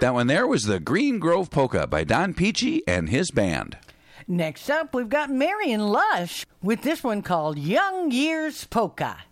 That one there was the Green Grove Polka by Don Peachy and his band. Next up, we've got Marion Lush with this one called Young Years Polka.